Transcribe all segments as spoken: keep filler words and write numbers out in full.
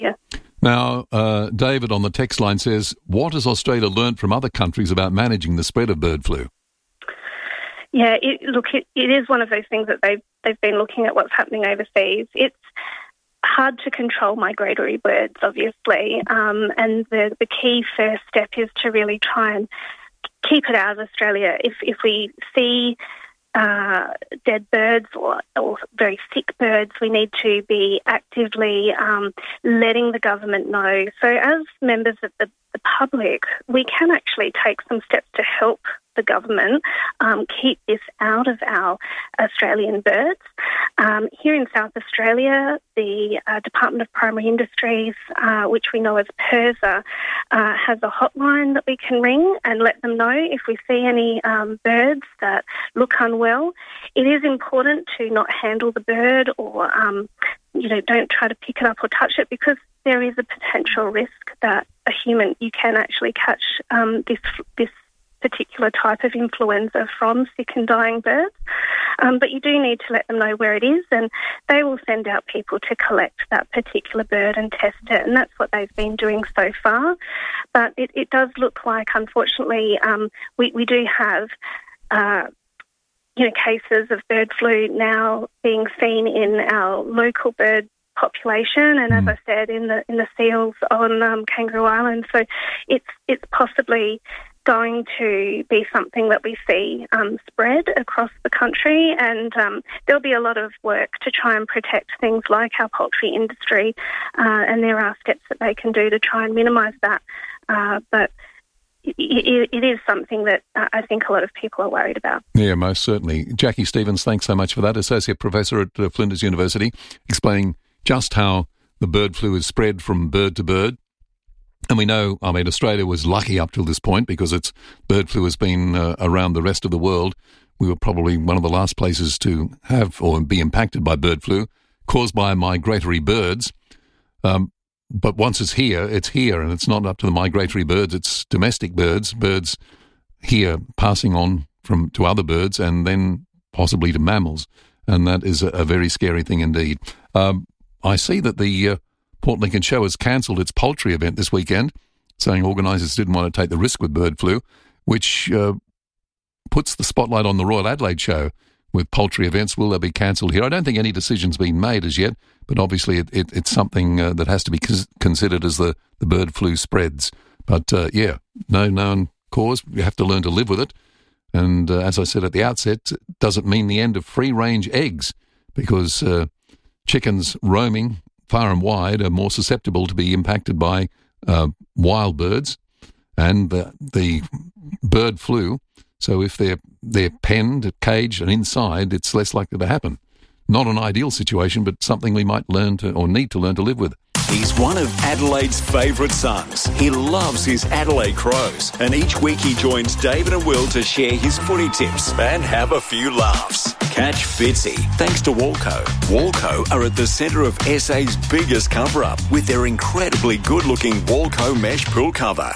Yeah. Now, uh, David on the text line says, what has Australia learnt from other countries about managing the spread of bird flu? Yeah, it, look, it, it is one of those things that they've, they've been looking at what's happening overseas. It's hard to control migratory birds, obviously, um, and the, the key first step is to really try and keep it out of Australia. If, if we see Uh, dead birds or, or very sick birds, we need to be actively um, letting the government know. So as members of the, the public, we can actually take some steps to help the government um, keep this out of our Australian birds. Um, here in South Australia, the uh, Department of Primary Industries, uh, which we know as PIRSA, uh, has a hotline that we can ring and let them know if we see any um, birds that look unwell. It is important to not handle the bird or, um, you know, don't try to pick it up or touch it, because there is a potential risk that a human, you can actually catch um, this this particular type of influenza from sick and dying birds. Um, but you do need to let them know where it is, and they will send out people to collect that particular bird and test it, and that's what they've been doing so far. But it, it does look like, unfortunately, um, we, we do have uh, you know, cases of bird flu now being seen in our local bird population, and as I said, in the in the seals on um, Kangaroo Island. So it's it's possibly going to be something that we see um, spread across the country, and um, there'll be a lot of work to try and protect things like our poultry industry, uh, and there are steps that they can do to try and minimise that. Uh, but it, it, it is something that uh, I think a lot of people are worried about. Yeah, most certainly. Jackie Stevens, thanks so much for that. Associate Professor at uh, Flinders University, explaining just how the bird flu is spread from bird to bird. And we know, I mean, Australia was lucky up till this point because its bird flu has been uh, around the rest of the world. We were probably one of the last places to have or be impacted by bird flu caused by migratory birds. Um, but once it's here, it's here, and it's not up to the migratory birds. It's domestic birds, birds here passing on from to other birds and then possibly to mammals. And that is a, a very scary thing indeed. Um, I see that the uh, Port Lincoln Show has cancelled its poultry event this weekend, saying organisers didn't want to take the risk with bird flu, which uh, puts the spotlight on the Royal Adelaide Show with poultry events. Will they be cancelled here? I don't think any decision's been made as yet, but obviously it, it, it's something uh, that has to be cons- considered as the, the bird flu spreads. But, uh, yeah, no known cause. You have to learn to live with it. And uh, as I said at the outset, it doesn't mean the end of free-range eggs, because uh, chickens roaming far and wide are more susceptible to be impacted by uh, wild birds and the, the bird flu. So if they're they're penned, caged, and inside, it's less likely to happen. Not an ideal situation, but something we might learn to or need to learn to live with. He's one of Adelaide's favourite sons. He loves his Adelaide Crows, and each week he joins David and Will to share his footy tips and have a few laughs. Catch Fitzy thanks to Walco. Walco are at the centre of S A's biggest cover-up with their incredibly good-looking Walco mesh pool cover.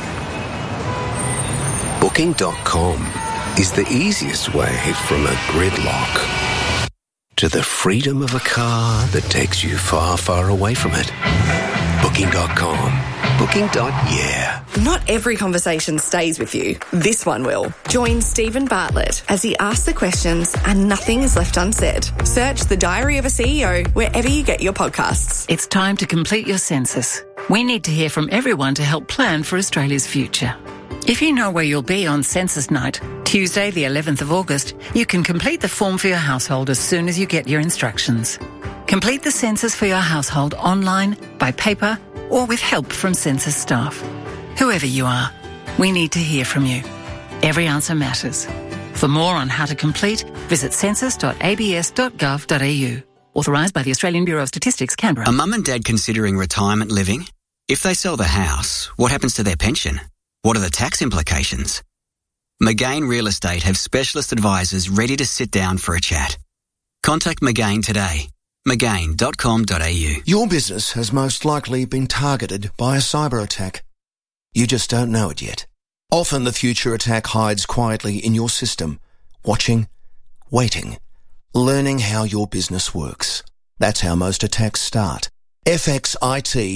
Booking dot com is the easiest way from a gridlock to the freedom of a car that takes you far, far away from it. Booking dot com. Booking. Yeah. Not every conversation stays with you. This one will. Join Stephen Bartlett as he asks the questions and nothing is left unsaid. Search The Diary of a C E O wherever you get your podcasts. It's time to complete your census. We need to hear from everyone to help plan for Australia's future. If you know where you'll be on census night, Tuesday the eleventh of August, you can complete the form for your household as soon as you get your instructions. Complete the census for your household online, by paper, or with help from census staff. Whoever you are, we need to hear from you. Every answer matters. For more on how to complete, visit census dot a b s dot gov dot a u. Authorised by the Australian Bureau of Statistics, Canberra. Are mum and dad considering retirement living? If they sell the house, what happens to their pension? What are the tax implications? McGain Real Estate have specialist advisors ready to sit down for a chat. Contact McGain today. McGain dot com dot a u. Your business has most likely been targeted by a cyber attack. You just don't know it yet. Often the future attack hides quietly in your system, watching, waiting, learning how your business works. That's how most attacks start. F X I T